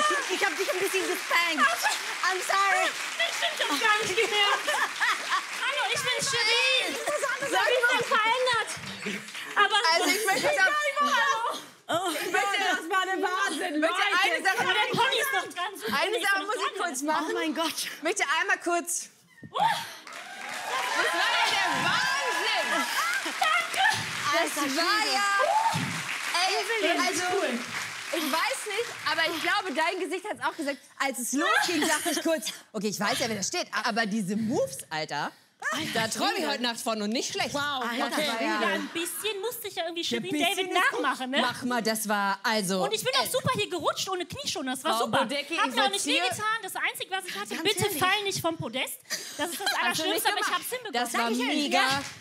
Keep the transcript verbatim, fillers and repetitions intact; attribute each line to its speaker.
Speaker 1: Ich hab dich ein bisschen gespankt. I'm sorry.
Speaker 2: Das stimmt doch gar nicht mehr. Hallo, ich bin Shirin. Was hab ich denn verändert? Aber
Speaker 1: also ich möchte sagen,
Speaker 3: oh, ich möchte, das war der Wahnsinn, Leute.
Speaker 1: Eine Sache,
Speaker 2: aber der Pony ist noch dran.
Speaker 1: eine Sache muss ich kurz machen.
Speaker 3: Oh mein Gott.
Speaker 1: Ich möchte einmal kurz... Das war ja der Wahnsinn.
Speaker 2: Danke.
Speaker 1: Das war ja... Ey, also... Ich weiß nicht, aber ich glaube, dein Gesicht hat es auch gesagt. Als es losging, dachte ich kurz, okay, ich weiß ja, wer da steht. Aber diese Moves, Alter, da träume ich heute Nacht von und nicht schlecht.
Speaker 3: Wow,
Speaker 1: Alter,
Speaker 3: okay.
Speaker 1: ja.
Speaker 2: Ja, ein bisschen musste ich ja irgendwie Shirin
Speaker 3: bisschen
Speaker 2: David
Speaker 3: ist
Speaker 2: nachmachen, ne?
Speaker 1: Mach mal, das war also...
Speaker 2: Und ich bin auch super hier gerutscht ohne Knieschoner. Das war
Speaker 1: Frau
Speaker 2: super.
Speaker 1: Bodecki,
Speaker 2: Hat
Speaker 1: ich
Speaker 2: mir auch
Speaker 1: würd's
Speaker 2: nicht
Speaker 1: hier-
Speaker 2: wehgetan. Das Einzige, was ich hatte,
Speaker 1: Ganz
Speaker 2: bitte
Speaker 1: ehrlich.
Speaker 2: fall nicht vom Podest. Das ist das
Speaker 1: Hast du nicht
Speaker 2: Allerschlimmste, aber ich
Speaker 1: gemacht.
Speaker 2: hab's hinbekommen.
Speaker 1: Das war
Speaker 2: Sag ich ehrlich.
Speaker 1: mega,
Speaker 2: Ja.